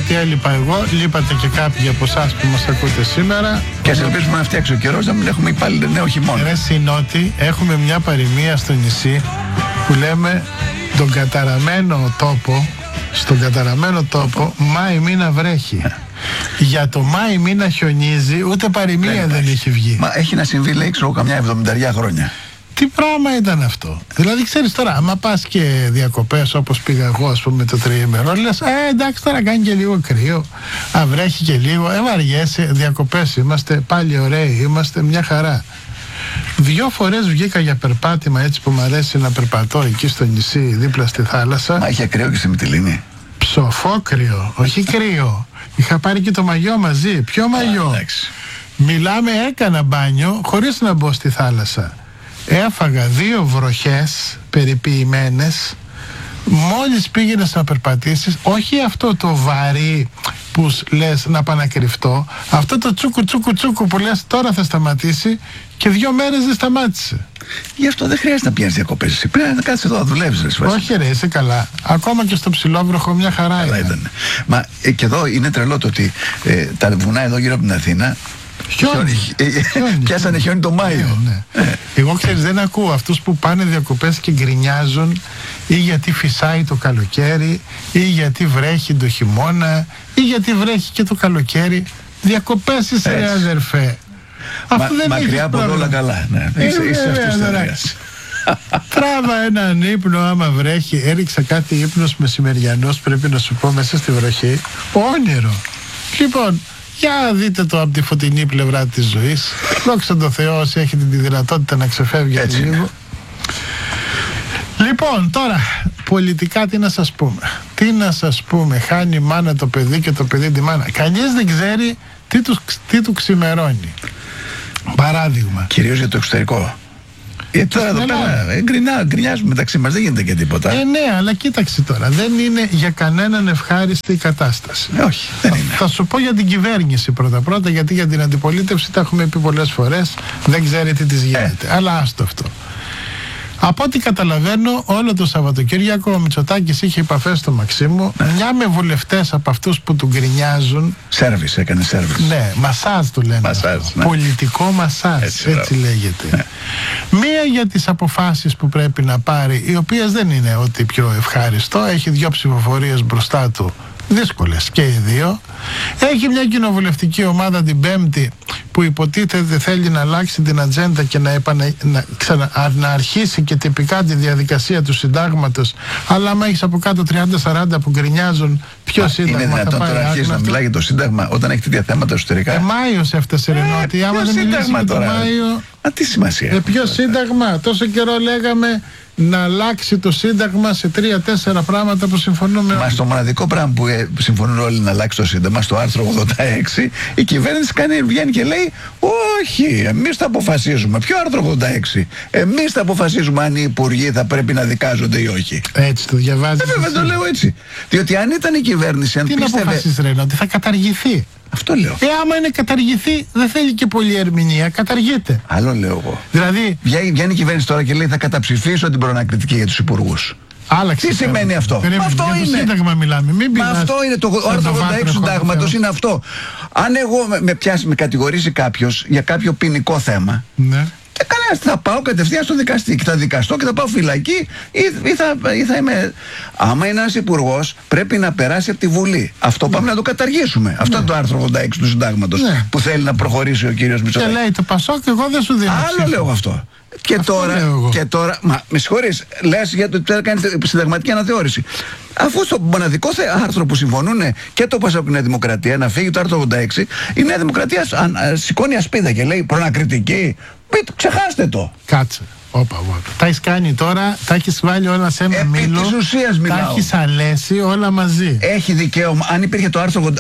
ότι έλειπα εγώ, λείπατε και κάποιοι από εσάς που μας ακούτε σήμερα. Και ας ελπίσουμε να φτιάξει ο καιρός, να μην έχουμε πάλι νέο χειμώνα. Ρε Συνότη, έχουμε μια παροιμία στο νησί που λέμε τον καταραμένο τόπο, στον καταραμένο τόπο Μάη μήνα βρέχει. Για το Μάη μήνα χιονίζει, ούτε παροιμία δεν έχει βγει. Μα έχει να συμβεί, λέει, ξέρω, καμιά 70 χρόνια. Τι πράγμα ήταν αυτό? Δηλαδή, ξέρεις τώρα, άμα πας και διακοπές όπως πήγα εγώ, ας πούμε, το τριήμερο, λες, εντάξει, τώρα κάνει και λίγο κρύο, βρέχει και λίγο, βαριέσαι, διακοπές είμαστε, πάλι ωραίοι είμαστε, μια χαρά. 2 φορές βγήκα για περπάτημα, έτσι που μου αρέσει να περπατώ εκεί στο νησί, δίπλα στη θάλασσα. Μα είχε κρύο και στη Μυτιλήνη. Ψοφόκρυο, όχι κρύο. Είχα πάρει και το μαγιό μαζί. Ποιο μαγιό? Μιλάμε, έκανα μπάνιο χωρίς να μπω στη θάλασσα. Έφαγα 2 βροχές περιποιημένες. Μόλις πήγαινες να περπατήσεις, όχι αυτό το βαρύ που λες να πάω να κρυφτώ, αυτό το τσούκου που λες τώρα θα σταματήσει, και 2 μέρες δεν σταμάτησε. Γι' αυτό δεν χρειάζεται να πηγαίνεις διακοπές. Εσύ πρέπει να κάτσεις εδώ να δουλεύεις. Όχι ρε, είσαι καλά. Ακόμα και στο ψηλόβροχο μια χαρά ήταν. Μα και εδώ είναι τρελό το ότι τα βουνά εδώ γύρω από την Αθήνα πιάσανε χιόνι το Μάιο. Εγώ, ξέρεις, δεν ακούω αυτούς που πάνε διακοπές και γκρινιάζουν ή γιατί φυσάει το καλοκαίρι ή γιατί βρέχει το χειμώνα ή γιατί βρέχει και το καλοκαίρι. Διακοπές είσαι, ρε αδερφέ. Μακριά από όλα καλά. Είσαι αυτός τεράστιος. Τράβα έναν ύπνο άμα βρέχει. Έριξα κάτι ύπνος μεσημεριανός, πρέπει να σου πω, μέσα στη βροχή. Όνειρο. Λοιπόν, για δείτε το από τη φωτεινή πλευρά της ζωής. Δόξα τω Θεώ, όσοι έχετε τη δυνατότητα να ξεφεύγετε λίγο. Λοιπόν, τώρα, πολιτικά τι να σας πούμε? Τι να σας πούμε? Χάνει η μάνα το παιδί και το παιδί τη μάνα. Κανείς δεν ξέρει τι του ξημερώνει. Παράδειγμα. Κυρίως για το εξωτερικό. Τώρα εδώ πέρα γκρινιάζουμε μεταξύ μας, δεν γίνεται και τίποτα. Ναι, αλλά κοίταξε τώρα, δεν είναι για κανέναν ευχάριστη η κατάσταση. Όχι, δεν είναι. Θα σου πω για την κυβέρνηση πρώτα, γιατί για την αντιπολίτευση τα έχουμε πει πολλές φορές, δεν ξέρει τι της γίνεται. Αλλά άστο αυτό. Από ό,τι καταλαβαίνω, όλο το Σαββατοκύριακο ο Μητσοτάκης είχε επαφές στο Μαξίμου, μια με βουλευτές από αυτούς που του γκρινιάζουν. Σέρβις, έκανε σέρβις. Ναι, μασάζ του λένε. Μασάζ, ναι. Πολιτικό μασάζ, έτσι λέγεται. Ναι. Μία για τις αποφάσεις που πρέπει να πάρει, οι οποίες δεν είναι ό,τι πιο ευχάριστο. Έχει 2 ψηφοφορίες μπροστά του, δύσκολες και οι 2. Έχει μια κοινοβουλευτική ομάδα την Πέμπτη που υποτίθεται θέλει να αλλάξει την ατζέντα και να αρχίσει και τυπικά τη διαδικασία του συντάγματος. Αλλά άμα έχεις από κάτω 30-40 που γκρινιάζουν ποιο σύνταγμα είναι δυνατόν τώρα αρχίσει να μιλάει για το σύνταγμα όταν έχει τέτοια θέματα εσωτερικά? Μάιος έφτασε Ρενότη. Άμα δεν μιλήσει με το Μάιο. Τι σημασία? Ποιο σύνταγμα? Τόσο καιρό λέγαμε να αλλάξει το σύνταγμα σε 3-4 πράγματα που συμφωνούμε. Μα στο μοναδικό πράγμα που συμφωνούν όλοι να αλλάξει το σύνταγμα, στο άρθρο 86, η κυβέρνηση βγαίνει και λέει όχι, εμείς θα αποφασίζουμε. Ποιο άρθρο 86? Εμείς θα αποφασίζουμε αν οι υπουργοί θα πρέπει να δικάζονται ή όχι. Έτσι το διαβάζεις? Βέβαια το λέω έτσι. Διότι αν ήταν η κυβέρνηση, αν πίστευε... Τι να αποφασίσεις ρε, ότι θα καταργηθεί? Αυτό λέω. Άμα είναι καταργηθεί, δεν θέλει και πολλή ερμηνεία, καταργείται. Άλλο λέω εγώ. Δηλαδή, βγαίνει η κυβέρνηση τώρα και λέει θα καταψηφίσω την προανακριτική για τους υπουργούς. Άλλαξε. Τι σημαίνει αυτό? Αυτό είναι. Το σύνταγμα μιλάμε. Αυτό είναι το άρθρο 86 του συντάγματος, είναι αυτό. Αν εγώ με κατηγορήσει κάποιος για κάποιο ποινικό θέμα, ναι, θα πάω κατευθείαν στο δικαστή και θα δικαστώ και θα πάω φυλακή ή θα είμαι. Άμα είναι ένας υπουργός, πρέπει να περάσει από τη Βουλή. Αυτό πάμε να το καταργήσουμε. Αυτό είναι το άρθρο 86 του συντάγματος που θέλει να προχωρήσει ο κύριος Μητσοτάκης. Και λέει το Πασόκ, εγώ δεν σου δίνω. Άλλο λέω αυτό. Και τώρα, μα με συγχωρείς, λες για το ότι θα κάνει συνταγματική αναθεώρηση. Αφού στο μοναδικό άρθρο που συμφωνούν και το Πασόκ και η Νέα Δημοκρατία να φύγει το άρθρο 86, η Νέα Δημοκρατία σηκώνει ασπίδα και λέει προανακριτική. Ξεχάστε το. Κάτσε. Τα έχεις κάνει τώρα, τα έχεις βάλει όλα σε ένα μήλο. Της ουσίας μιλάω. Τα έχεις αλέσει όλα μαζί. Έχει δικαίωμα. Αν δεν υπήρχε το άρθρο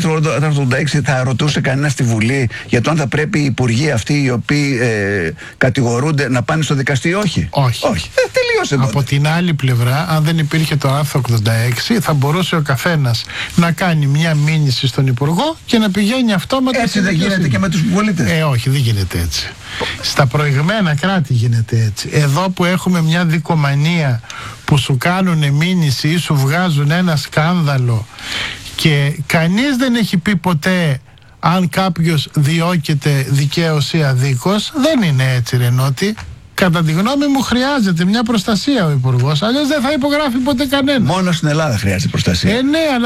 86, θα ρωτούσε κανένα στη Βουλή για το αν θα πρέπει οι υπουργοί αυτοί οι οποίοι κατηγορούνται να πάνε στο δικαστή ή όχι. Όχι. Τελείωσε τότε. Από την άλλη πλευρά, αν δεν υπήρχε το άρθρο 86, θα μπορούσε ο καθένας να κάνει μια μήνυση στον υπουργό και να πηγαίνει αυτόματα. Έτσι δεν γίνεται και με τους πολίτες? Όχι, δεν γίνεται έτσι. Στα προηγμένα κράτη γίνεται έτσι. Εδώ που έχουμε μια δικομανία που σου κάνουν μήνυση ή σου βγάζουν ένα σκάνδαλο Και κανείς δεν έχει πει ποτέ αν κάποιος διώκεται δικαίως ή αδίκως. Δεν είναι έτσι, Ρενότη. Κατά τη γνώμη μου χρειάζεται μια προστασία ο Υπουργός, αλλιώς δεν θα υπογράφει ποτέ κανένα. Μόνο στην Ελλάδα χρειάζεται προστασία. Ναι, αλλά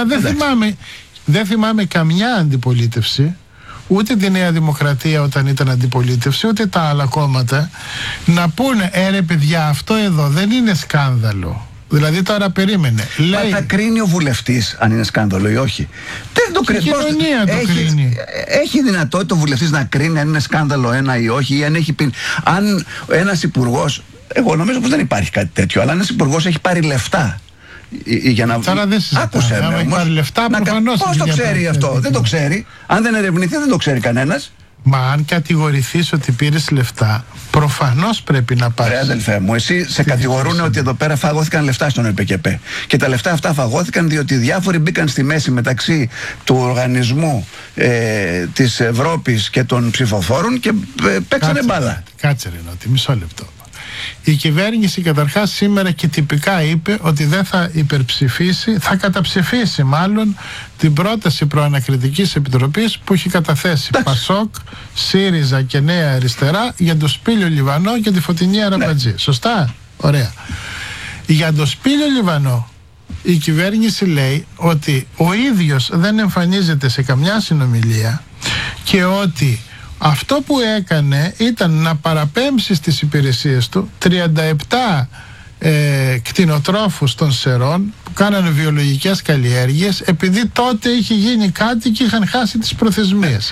δεν θυμάμαι καμιά αντιπολίτευση, ούτε τη Νέα Δημοκρατία όταν ήταν αντιπολίτευση, ούτε τα άλλα κόμματα, να πούνε ρε παιδιά, αυτό εδώ δεν είναι σκάνδαλο. Δηλαδή τώρα περίμενε. Μα θα κρίνει ο βουλευτής αν είναι σκάνδαλο ή όχι. Δεν το κρίνει. Η κοινωνία το κρίνει. Έχει δυνατότητα ο βουλευτής να κρίνει αν είναι σκάνδαλο ένα ή όχι, ή αν έχει πει. Αν ένας υπουργός, εγώ νομίζω πως δεν υπάρχει κάτι τέτοιο, αλλά ένας υπουργός έχει πάρει λεφτά. Για να... Τώρα δεν συζητάμε. Αν έχει πάρει λεφτά, προφανώς. Πώς το ξέρει αυτό? Δεν το ξέρει. Αν δεν ερευνηθεί, δεν το ξέρει κανένας. Μα αν κατηγορηθείς ότι πήρες λεφτά, προφανώς πρέπει να πάρεις. Ρε αδελφέ μου, εσύ σε κατηγορούν ότι εδώ πέρα φαγώθηκαν λεφτά στον ΕΠΚΕΠ. Και τα λεφτά αυτά φαγώθηκαν διότι διάφοροι μπήκαν στη μέση μεταξύ του οργανισμού της Ευρώπης και των ψηφοφόρων και παίξανε μπάλα. Κάτσε Ρενότη, μισό λεπτό. Η κυβέρνηση καταρχάς σήμερα και τυπικά είπε ότι δεν θα υπερψηφίσει, θα καταψηφίσει μάλλον την πρόταση προανακριτικής επιτροπής που έχει καταθέσει Πασόκ, ΣΥΡΙΖΑ και Νέα Αριστερά για το Σπήλιο Λιβανό και τη Φωτεινή Αραμπατζή. Σωστά? Ωραία. Για το Σπήλιο Λιβανό η κυβέρνηση λέει ότι ο ίδιος δεν εμφανίζεται σε καμιά συνομιλία και ότι αυτό που έκανε ήταν να παραπέμψει στις υπηρεσίες του 37 κτηνοτρόφους των Σερών που κάνανε βιολογικές καλλιέργειες, επειδή τότε είχε γίνει κάτι και είχαν χάσει τις προθεσμίες.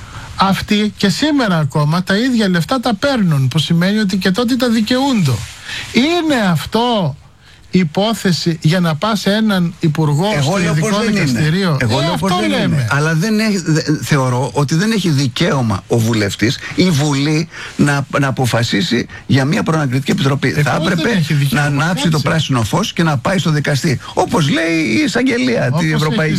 Αυτοί και σήμερα ακόμα τα ίδια λεφτά τα παίρνουν, που σημαίνει ότι και τότε τα δικαιούνται. Είναι αυτό υπόθεση για να πας σε έναν υπουργό στο ειδικό δικαστηρίο? Εγώ λέω πως δεν είναι. Αλλά θεωρώ ότι δεν έχει δικαίωμα ο βουλευτής, η Βουλή, να αποφασίσει για μια προανακριτική επιτροπή. Θα έπρεπε να ανάψει το πράσινο φως και να πάει στο δικαστή. Όπως λέει η εισαγγελία, τη Ευρωπαϊκή.